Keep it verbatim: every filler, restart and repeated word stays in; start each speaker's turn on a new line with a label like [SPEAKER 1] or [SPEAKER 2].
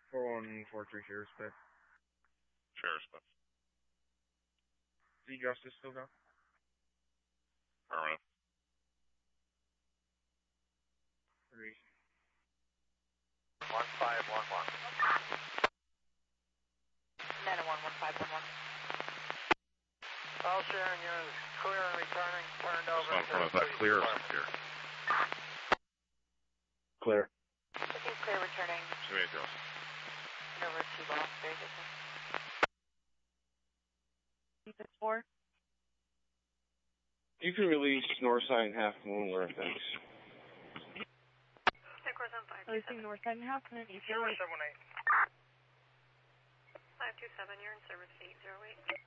[SPEAKER 1] four one four three Sheriff's Bed.
[SPEAKER 2] Sheriff's Bed.
[SPEAKER 1] The Justice still down?
[SPEAKER 2] Affirmative.
[SPEAKER 1] Three.
[SPEAKER 3] One five one one.
[SPEAKER 4] nine one one five one one.
[SPEAKER 3] All Sharon units clear and returning, turned over.
[SPEAKER 2] Just on front of that clear or secure?
[SPEAKER 1] Clear.
[SPEAKER 4] City is clear returning.
[SPEAKER 2] Two eight zero.
[SPEAKER 4] Over to Los Vegas. six four.
[SPEAKER 1] You can release Northside and Half Moon Lure, thanks.
[SPEAKER 4] Releasing Northside and Half Moon.
[SPEAKER 3] zero seven eight.
[SPEAKER 4] five two seven, you're in service eight zero eight.